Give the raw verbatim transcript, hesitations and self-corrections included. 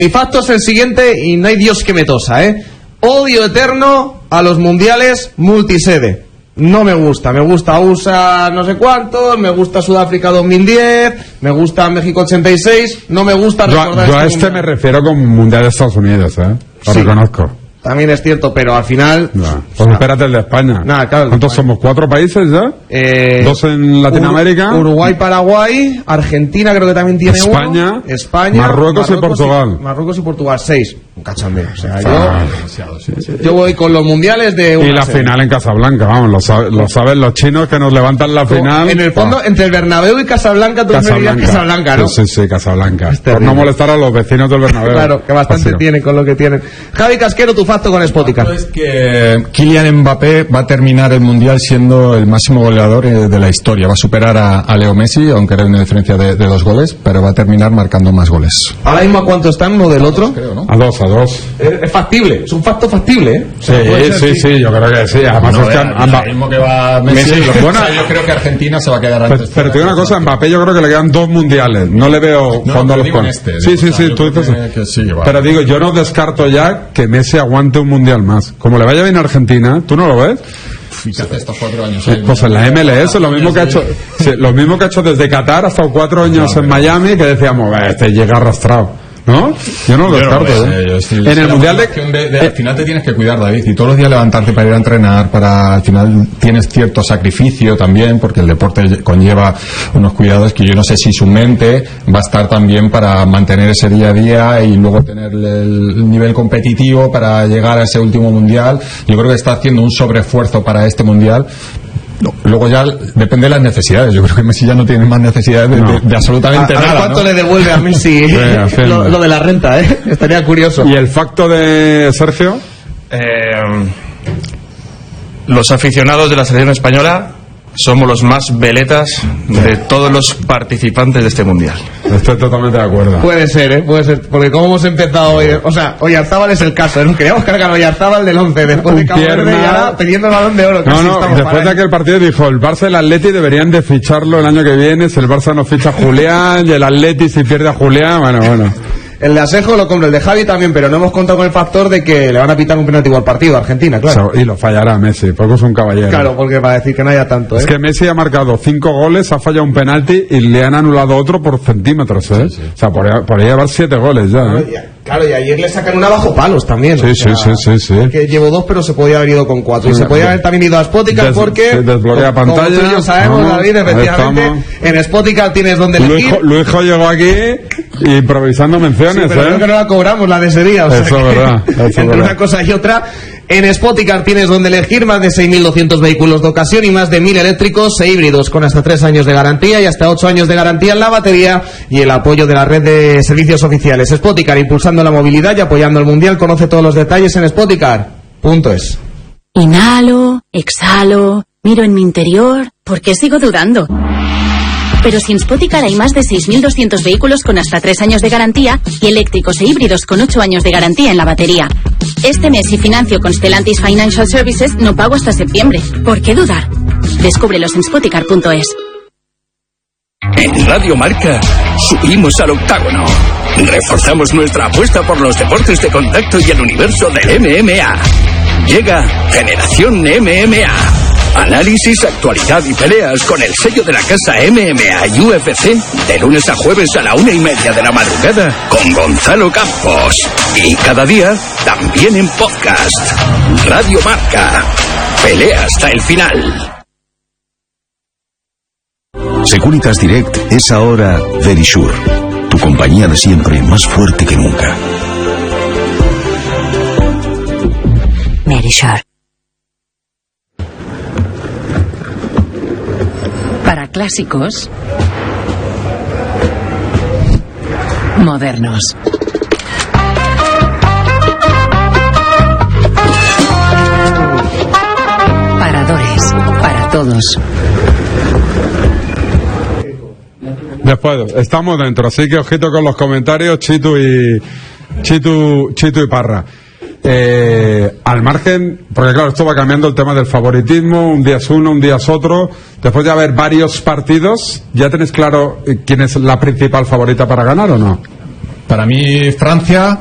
Mi facto es el siguiente y no hay Dios que me tosa, ¿eh? Odio eterno a los mundiales multisede. No me gusta, me gusta U S A no sé cuántos, me gusta Sudáfrica dos mil diez, me gusta México ochenta y seis, no me gusta recordar. Yo, yo este a este mundial. Me refiero con Mundial de Estados Unidos, ¿eh? Lo Sí. reconozco. También es cierto, pero al final... No. Pues espérate el de España. Nada, claro, ¿Cuántos España. somos? ¿Cuatro países ya? Eh, Dos en Latinoamérica. Ur- Uruguay, Paraguay, Argentina creo que también tiene España, uno. España, Marruecos y Portugal. Y, Marruecos y Portugal, seis. Un cachondeo. O sea, Ah, yo, yo voy con los mundiales de una Y la serie. final en Casablanca, vamos, lo, sabe- lo saben los chinos que nos levantan la final. En el fondo, Ah, entre el Bernabéu y Casablanca, tú me dirías Casablanca, ¿no? Sí, sí, sí, Casablanca. Por terrible. no molestar a los vecinos del Bernabéu. Claro, que bastante Así. tienen con lo que tienen. Javi Casquero, tu facto con Spotica. Es que Kylian Mbappé va a terminar el Mundial siendo el máximo goleador eh, de la historia. Va a superar a, a Leo Messi, aunque era una diferencia de, de dos goles, pero va a terminar marcando más goles. Ahora mismo, ¿a cuánto están uno del otro? Creo, ¿no? A dos, a dos. Es, es factible, es un facto factible, ¿eh? O Sí, sea, puede ser, sí, sí, yo creo que sí. Además No, es que eh, han- al ritmo que va Messi, Messi, lo- bueno, o sea, yo creo que Argentina se va a quedar Pero, antes. pero te digo una cosa, Mbappé yo creo que le quedan dos mundiales. No le veo No, cuando pero los digo en pone. este, Sí, digo, sí, o sea, sí, yo tú creo dices. que- que sí, que va. Pero digo, yo no descarto ya que Messi aguante un mundial más. Como le vaya bien a Argentina, ¿tú no lo ves? Fíjate estos cuatro años. Sí, pues en la M L S, lo mismo que ha hecho, sí, lo mismo que ha hecho desde Qatar, ha estado cuatro años en Miami, que decíamos, "Eh, este llega arrastrado". ¿No? Yo no lo Yo no descarto. lo ¿eh? sé, yo sí- En es el la mundial de, motivación de- de- al final te tienes que cuidar, David, y todos los días levantarte para ir a entrenar, para al final tienes cierto sacrificio también, porque el deporte conlleva unos cuidados que yo no sé si su mente va a estar también para mantener ese día a día y luego tener el nivel competitivo para llegar a ese último mundial. Yo creo que está haciendo un sobreesfuerzo para este mundial. No, luego ya depende de las necesidades. Yo creo que Messi ya no tiene más necesidades de, No. de- de absolutamente A, a ver nada. cuánto ¿no? le devuelve a Messi Sí, haciendo. lo, lo de la renta, ¿eh? Estaría curioso. ¿Y el facto de Sergio? Eh, los aficionados de la selección española somos los más veletas de todos los participantes de este mundial. Estoy totalmente de acuerdo. Puede ser, ¿eh? Puede ser. Porque como hemos empezado hoy... O sea, Oyarzábal es el caso, ¿no? Queríamos cargar a Oyarzábal del once después de Un Cabo Verde y pierna. ahora pidiendo el Balón de Oro. No, casi no, estamos después para de él. aquel partido dijo, el Barça y el Atleti deberían de ficharlo el año que viene, si el Barça no ficha a Julián, y el Atleti si pierde a Julián, bueno, bueno. El de Asenjo lo compro, el de Javi también, pero no hemos contado con el factor de que le van a pitar un penalti igual partido a Argentina, claro. O sea, y lo fallará Messi, porque es un caballero. Claro, porque para decir que no haya tanto, ¿eh? Es que Messi ha marcado cinco goles, ha fallado un penalti y le han anulado otro por centímetros, ¿eh? O sea, podría, podría llevar siete goles ya, ¿eh? Claro, y ayer le sacan una bajo palos también. Sí, o sí, sea, sí, sí, sí. Que llevó dos, pero se podía haber ido con cuatro. Y se podía haber también ido a Spoticar Des- porque... se desbloquea como pantalla. tú y yo sabemos, Vamos, David, ahí efectivamente, estamos. en Spoticar tienes donde elegir. Luijo, Luijo llegó aquí improvisando Sí, menciones, pero creo que ¿eh? no la cobramos la de ese día. O sea Eso es que verdad, eso es entre verdad. una cosa y otra, en Spoticar tienes donde elegir más de seis mil doscientos vehículos de ocasión y más de mil eléctricos e híbridos con hasta tres años de garantía y hasta ocho años de garantía en la batería y el apoyo de la red de servicios oficiales. Spoticar, impulsando la movilidad y apoyando el mundial. Conoce todos los detalles en spoticar punto es. Inhalo, exhalo, miro en mi interior. ¿Por qué sigo dudando? Pero si en Spoticar hay más de seis mil doscientos vehículos con hasta tres años de garantía y eléctricos e híbridos con ocho años de garantía en la batería. Este mes, si financio con Stellantis Financial Services, no pago hasta septiembre. ¿Por qué dudar? Descúbrelos en spoticar punto es. En Radio Marca subimos al octágono. Reforzamos nuestra apuesta por los deportes de contacto y el universo del M M A. Llega Generación M M A. Análisis, actualidad y peleas con el sello de la casa M M A y U F C de lunes a jueves a la una y media de la madrugada con Gonzalo Campos. Y cada día también en podcast. Radio Marca. Pelea hasta el final. Securitas Direct es ahora Verisure, tu compañía de siempre más fuerte que nunca. Verisure. Para clásicos modernos. Paradores para todos. Después, estamos dentro, así que ojito con los comentarios, Chitu y Chitu, Chitu y Parra. Eh, al margen, porque claro, esto va cambiando el tema del favoritismo, un día es uno, un día es otro. Después de haber varios partidos, ¿ya tenéis claro quién es la principal favorita para ganar o no? Para mí, Francia